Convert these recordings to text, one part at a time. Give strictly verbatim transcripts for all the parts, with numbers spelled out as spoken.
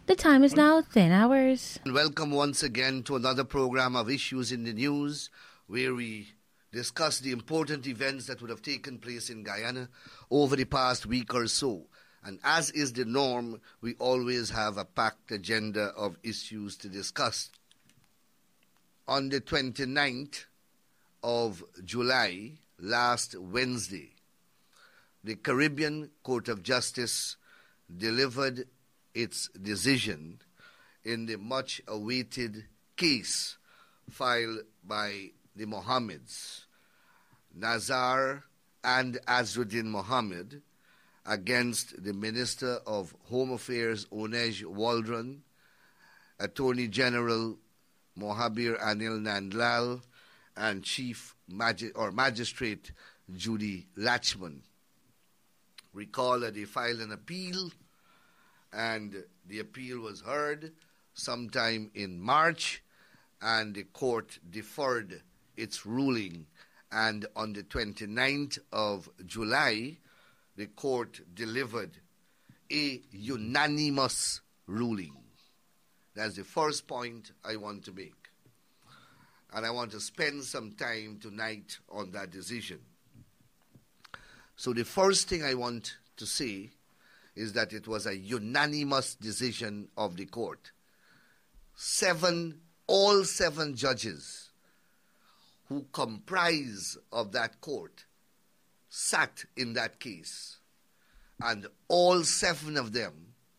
The time is now ten hours. Welcome once again to another program of Issues in the News, where we discuss the important events that would have taken place in Guyana over the past week or so. And as is the norm, we always have a packed agenda of issues to discuss. On the twenty-ninth of July, last Wednesday, the Caribbean Court of Justice delivered its decision in the much-awaited case filed by the Mohammeds, Nazar and Azruddin Mohammed, against the Minister of Home Affairs, Onej Waldron, Attorney General Mohabir Anil Nandlal, and Chief Magi- or Magistrate Judy Latchman. Recall that they filed an appeal, and the appeal was heard sometime in March, and the court deferred its ruling. And on the twenty-ninth of July, the court delivered a unanimous ruling. That's the first point I want to make. And I want to spend some time tonight on that decision. So the first thing I want to say is that it was a unanimous decision of the court. Seven, all seven judges who comprise of that court sat in that case, and all seven of them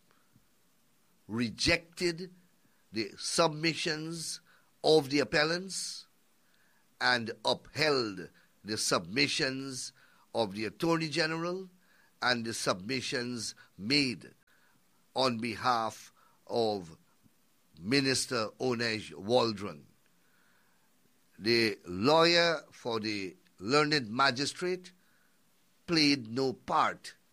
rejected the submissions of the appellants and upheld the submissions of the Attorney General and the submissions made on behalf of Minister Onej Waldron. The lawyer for the learned magistrate played no part